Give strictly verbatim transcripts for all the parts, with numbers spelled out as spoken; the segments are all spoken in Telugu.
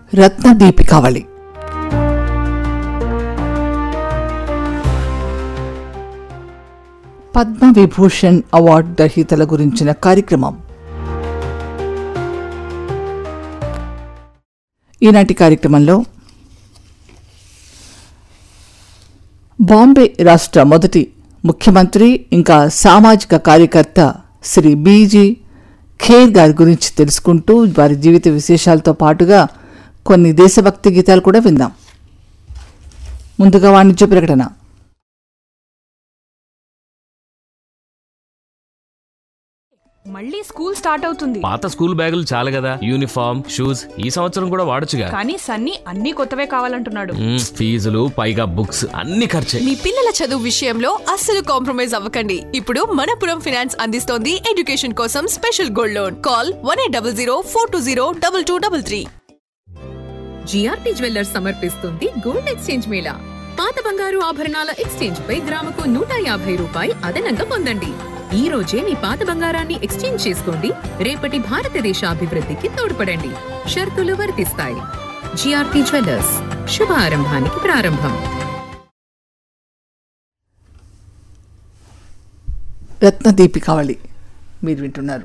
రత్నదీపికావళి. పద్మవిభూషణ్ అవార్డు గ్రహీతల గురించిన కార్యక్రమం. ఈనాటి కార్యక్రమంలో బాంబే రాష్ట్ర మొదటి ముఖ్యమంత్రి ఇంకా సామాజిక కార్యకర్త శ్రీ బీజీ ఖేర్ గారి గురించి తెలుసుకుంటూ వారి జీవిత విశేషాలతో పాటుగా కొన్ని దేశభక్తి గీతాలు కూడా విందాం. ముందుగా వాణిజ్య ప్రకటన. మళ్ళీ స్కూల్ స్టార్ట్ అవుతుంది. పాత స్కూల్ బ్యాగులు చాలు కదా, యూనిఫామ్ షూస్ ఈ సంవత్సరం కూడా వాడొచ్చుగా. కానీ సన్నీ అన్ని కొత్తవే కావాలంటున్నాడు. ఫీజులు పైగా బుక్స్ అన్ని ఖర్చే. మీ పిల్లల చదువు విషయంలో అస్సలు కాంప్రమైజ్ అవ్వకండి. ఇప్పుడు మనపురం ఫైనాన్స్ అందిస్తోంది ఎడ్యుకేషన్ కోసం special gold loan. Call one eight double zero four two zero double two double three. GRT jewellers సమర్పిస్తుంది గోల్డ్ ఎక్స్చేంజ్ మేళా. పాత బంగారు ఆభరణాల ఎక్స్చేంజ్ పై గ్రాముకు నూట యాభై రూపాయి అదనంగా పొందండి. ఈ రోజే మీ పాత బంగారాన్ని ఎక్స్చేంజ్ చేసుకోండి. రేపటి భారతదేశ అభివృద్ధికి తోడ్పడండి. షరతులు వర్తిస్తాయి. జిఆర్టీ జ్యువెల్లర్స్, శుభారంభానికి ప్రారంభం. రత్నదీపికావళి మీరు వింటున్నారు.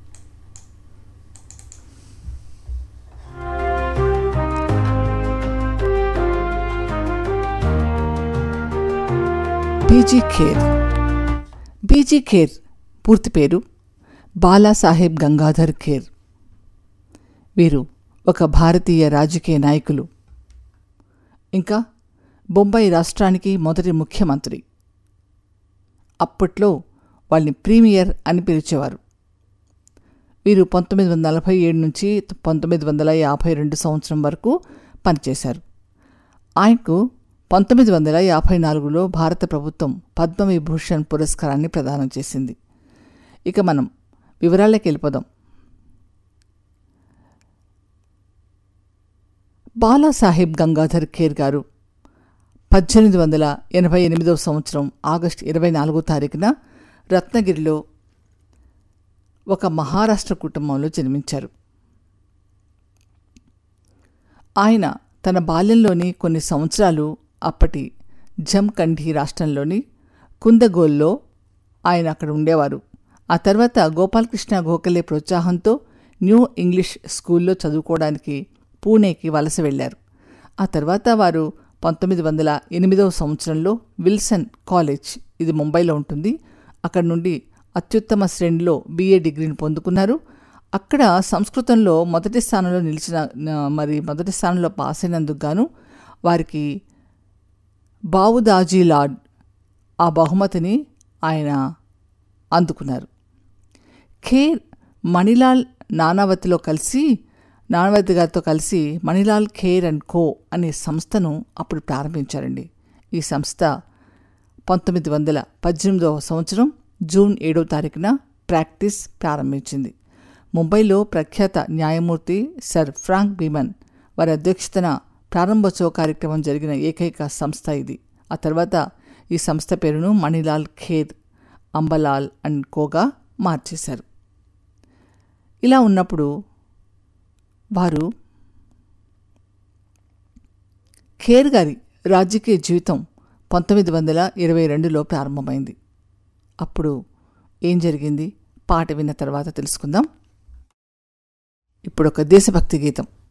బీజీ ఖేర్. బీజీ ఖేర్ పూర్తి పేరు బాలాసాహెబ్ గంగాధర్ ఖేర్. వీరు ఒక భారతీయ రాజకీయ నాయకులు, ఇంకా బొంబాయి రాష్ట్రానికి మొదటి ముఖ్యమంత్రి. అప్పట్లో వాళ్ళని ప్రీమియర్ అని పిలిచేవారు. వీరు పంతొమ్మిది వందల నలభై ఏడు నుంచి పంతొమ్మిది వందల యాభై రెండు సంవత్సరం వరకు పనిచేశారు. ఆయనకు పంతొమ్మిది వందల యాభై నాలుగులో భారత ప్రభుత్వం పద్మవిభూషణ్ పురస్కారాన్ని ప్రదానం చేసింది. ఇక మనం వివరాల్లోకి వెళ్ళిపోదాం. బాలాసాహెబ్ గంగాధర్ ఖేర్ గారు పద్దెనిమిది వందల ఎనభై ఎనిమిదవ సంవత్సరం ఆగస్టు ఇరవై నాలుగో తారీఖున రత్నగిరిలో ఒక మహారాష్ట్ర కుటుంబంలో జన్మించారు. ఆయన తన బాల్యంలోని కొన్ని సంవత్సరాలు అప్పటి జంకంఠి రాష్ట్రంలోని కుందగోల్లో ఆయన అక్కడ ఉండేవారు. ఆ తర్వాత గోపాలకృష్ణ గోఖలే ప్రోత్సాహంతో న్యూ ఇంగ్లీష్ స్కూల్లో చదువుకోవడానికి పూణేకి వలస వెళ్లారు. ఆ తర్వాత వారు పంతొమ్మిది వందల ఎనిమిదవ సంవత్సరంలో విల్సన్ కాలేజ్, ఇది ముంబైలో ఉంటుంది, అక్కడి నుండి అత్యుత్తమ శ్రేణిలో బీఏ డిగ్రీని పొందుకున్నారు. అక్కడ సంస్కృతంలో మొదటి స్థానంలో నిలిచిన మరి మొదటి స్థానంలో పాస్ అయినందుకు గాను వారికి బావుదాజీ లాడ్ ఆ బహుమతిని ఆయన అందుకున్నారు. ఖేర్ మణిలాల్ నానావతిలో కలిసి నానావతి గారితో కలిసి మణిలాల్ ఖేర్ అండ్ కో అనే సంస్థను అప్పుడు ప్రారంభించారండి. ఈ సంస్థ పంతొమ్మిది వందల పద్దెనిమిదవ సంవత్సరం జూన్ ఏడవ తారీఖున ప్రాక్టీస్ ప్రారంభించింది. ముంబైలో ప్రఖ్యాత న్యాయమూర్తి సర్ ఫ్రాంక్ బీమన్ వారి అధ్యక్షతన ప్రారంభోత్సవ కార్యక్రమం జరిగిన ఏకైక సంస్థ ఇది. ఆ తర్వాత ఈ సంస్థ పేరును మణిలాల్ ఖేర్ అంబలాల్ అండ్ కోగా మార్చేశారు. ఇలా ఉన్నప్పుడు వారు ఖేర్ గారి రాజకీయ జీవితం పంతొమ్మిది వందల ఇరవై రెండులో ప్రారంభమైంది. అప్పుడు ఏం జరిగింది పాట విన్న తర్వాత తెలుసుకుందాం. ఇప్పుడు ఒక దేశభక్తి గీతం.